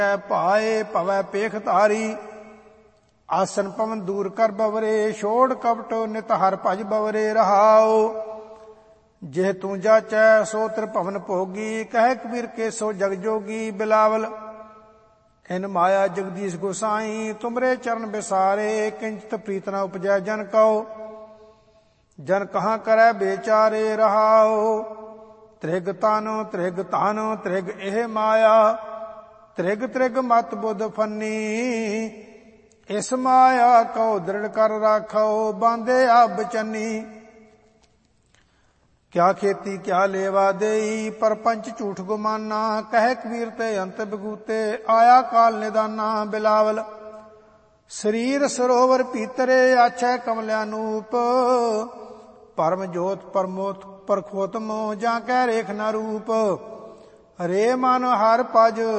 ਭਾਏ ਭਵੈ ਪੇਖ ਧਾਰੀ। ਆਸਨ ਪਵਨ ਦੂਰ ਕਰ ਬਵਰੇ, ਛੋੜ ਕਪਟ ਨਿਤ ਹਰ ਭਜ ਬਵਰੇ ਰਹਾਉ। ਜਿਹ ਤੂੰ ਜਾਚੈ ਸੋ ਤ੍ਰਿ ਭਵਨ ਭੋਗੀ, ਕਹਿ ਕਬੀਰ ਕੇ ਸੋ ਜਗ ਜੋਗੀ। ਬਿਲਾਵਲ ਇਨ ਮਾਇਆ ਜਗਦੀਸ਼ ਗੁਸਾਈ, ਤੁਮਰੇ ਚਰਨ ਬਿਸਾਰੇ। ਕਿੰਚਿਤ ਪ੍ਰੀਤ ਨ ਉਪਜੈ ਜਨ ਕਉ, ਜਨ ਕਹਾਂ ਕਰੈ ਬੇਚਾਰੇ ਰਹਾਉ। ਤ੍ਰਿਗ ਤਨ ਤ੍ਰਿਗ ਧਨ ਤ੍ਰਿਗ ਇਹ ਮਾਇਆ, ਤ੍ਰਿਗ ਤ੍ਰਿਗ ਮਤ ਬੁੱਧ ਫੰਨੀ। ਇਸ ਮਾਇਆ ਕਉ ਦ੍ਰਿੜ ਕਰ ਰਾਖੋ, ਬਾਂਧੇ ਆਪ ਚੰਨੀ। ਕਿਆ ਖੇਤੀ ਕਿਆ ਲੇਵਾ ਦੇਈ, ਪਰਪੰਚ ਝੂਠ ਗੁਮਾਨਾ। ਕਹਿ ਕਬੀਰ ਤੇ ਅੰਤ ਬਗੂਤੇ, ਆਇਆ ਕਾਲ ਨਿਦਾਨਾ। ਬਿਲਾਵਲ ਸਰੀਰ ਸਰੋਵਰ ਭੀਤਰੇ, ਆਛੈ ਕਮਲਿਆਨੂਪ। ਪਰਮ ਜੋਤ ਪਰਮੋਤ ਪਰਖੋਤਮ, ਜਾਂ ਕਹਿ ਰੇਖ ਨ ਰੂਪ। ਰੇ ਮਨ ਹਰ ਭਜ